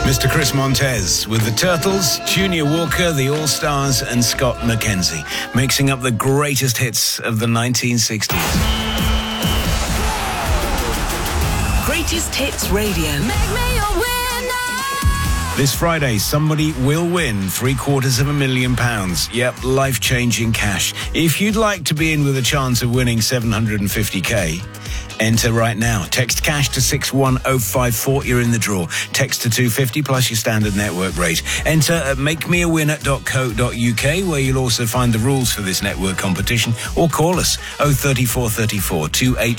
Mr. Chris Montez with the Turtles, Junior Walker, the All-Stars and Scott McKenzie, mixing up the greatest hits of the 1960s. Greatest Hits Radio. Make me a winner. This Friday, somebody will win £750,000. Yep, life-changing cash. If you'd like to be in with a chance of winning $750K, enter right now. Text cash to 61054. You're in the draw. Text to 250 plus your standard network rate. Enter at makemewinner.co.uk, where you'll also find the rules for this network competition, or call us 03434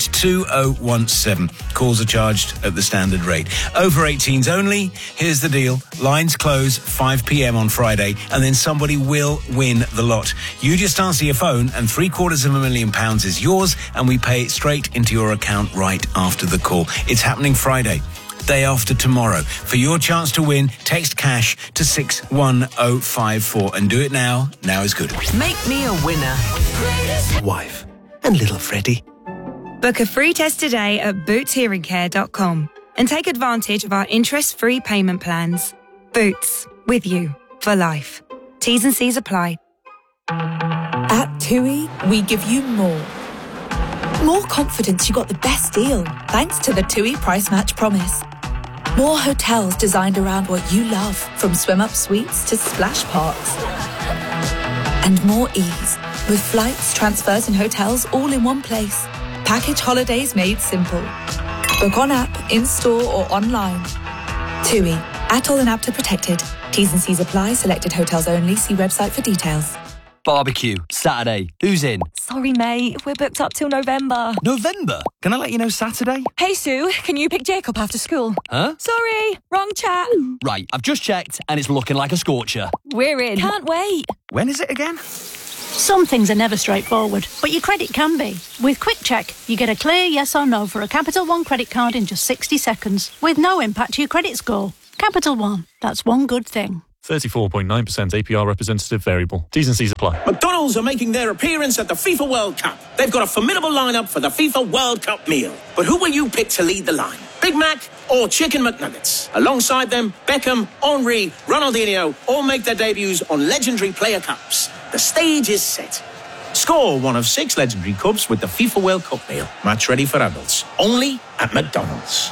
282017. Calls are charged at the standard rate. Over 18s only. Here's the deal. Lines close 5 p.m. on Friday, and then somebody will win the lot. You just answer your phone, and £750,000 is yours, and we pay it straight into your account right after the call. It's happening Friday, day after tomorrow. For your chance to win, text cash to 61054 and do it now. Now is good. Make me a winner. Wife and little Freddie. Book a free test today at bootshearingcare.com and take advantage of our interest-free payment plans. Boots, with you for life. T's and C's apply. At TUI, we give you more. More confidence you got the best deal, thanks to the TUI Price Match Promise. More hotels designed around what you love, from swim-up suites to splash parks. And more ease, with flights, transfers and hotels all in one place. Package holidays made simple. Book on app, in-store or online. TUI, ATOL and APTA protected. T's and C's apply. Selected hotels only. See website for details. Barbecue, Saturday. Who's in? Sorry, mate. We're booked up till November. November? Can I let you know Saturday? Hey, Sue, can you pick Jacob after school? Huh? Sorry, wrong chat. Right, I've just checked and it's looking like a scorcher. We're in. Can't wait. When is it again? Some things are never straightforward, but your credit can be. With Quick Check, you get a clear yes or no for a Capital One credit card in just 60 seconds, with no impact to your credit score. Capital One, that's one good thing. 34.9% APR representative variable. T's and C's apply. McDonald's are making their appearance at the FIFA World Cup. They've got a formidable lineup for the FIFA World Cup meal. But who will you pick to lead the line? Big Mac or Chicken McNuggets? Alongside them, Beckham, Henry, Ronaldinho all make their debuts on legendary player cups. The stage is set. Score one of 6 legendary cups with the FIFA World Cup meal. Match ready for adults. Only at McDonald's.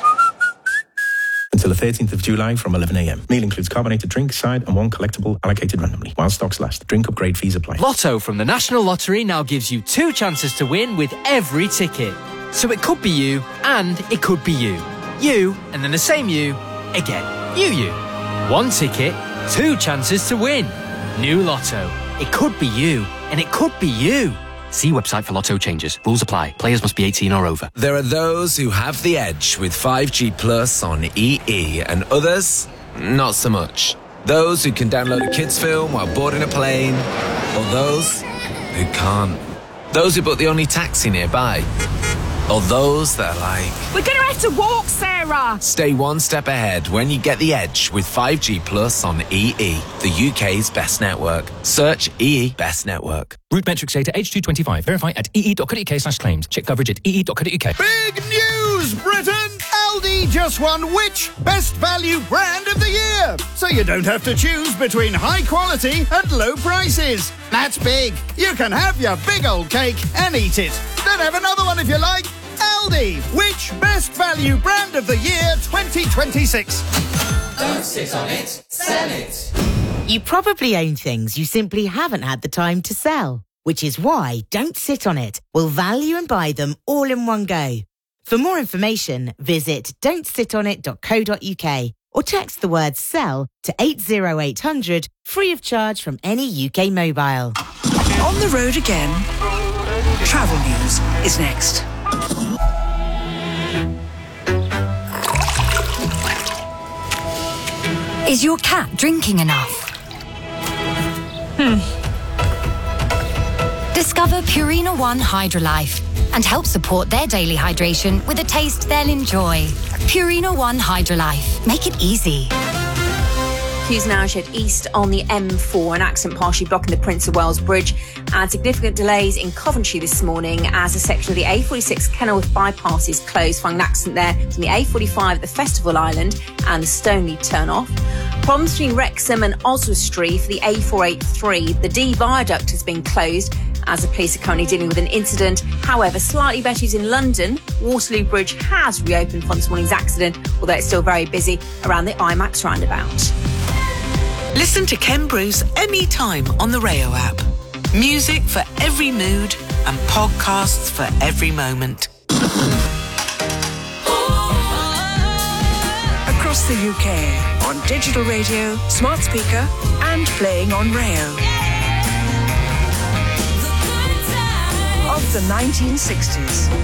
Until the 13th of July from 11 a.m. Meal includes carbonated drink, side and one collectible allocated randomly. While stocks last. Drink upgrade fees apply. Lotto from the National Lottery now gives you 2 chances to win with every ticket. So it could be you and it could be you. You and then the same you again. You. 1 ticket, 2 chances to win. New Lotto. It could be you and it could be you. See website for Lotto changes. Rules apply. Players must be 18 or over. There are those who have the edge with 5G Plus on EE and others, not so much. Those who can download a kids film while boarding a plane, or those who can't. Those who book the only taxi nearby, or those that are like, we're going to have to walk, Sarah! Stay one step ahead when you get the edge with 5G Plus on EE, the UK's best network. Search EE Best Network. Route metrics data H225. Verify at ee.co.uk/claims. Check coverage at ee.co.uk. Big news, Britain! Aldi just won which Best Value Brand of the Year? So you don't have to choose between high quality and low prices. That's big. You can have your big old cake and eat it. Then have another one if you like. Aldi, which Best Value Brand of the Year 2026? Don't sit on it, sell it. You probably own things you simply haven't had the time to sell, which is why Don't Sit on It will value and buy them all in one go. For more information, visit don'tsitonit.co.uk or text the word SELL to 80800 free of charge from any UK mobile. On the road again. Travel news is next. Is your cat drinking enough? Discover Purina One Hydrolife and help support their daily hydration with a taste they'll enjoy. Purina One Hydrolife. Make it easy. Queues now shed east on the M4, an accident partially blocking the Prince of Wales Bridge, and significant delays in Coventry this morning as a section of the A46 Kenilworth bypass is closed, following an accident there from the A45 at the Festival Island and the Stoneleigh turn-off. Problems between Wrexham and Oswestry for the A483. The D viaduct has been closed as the police are currently dealing with an incident. However, slightly better news in London. Waterloo Bridge has reopened from this morning's accident, although it's still very busy around the IMAX roundabout. Listen to Ken Bruce anytime on the Rayo app. Music for every mood and podcasts for every moment. Across the UK, on digital radio, smart speaker and playing on Rayo. Of the 1960s.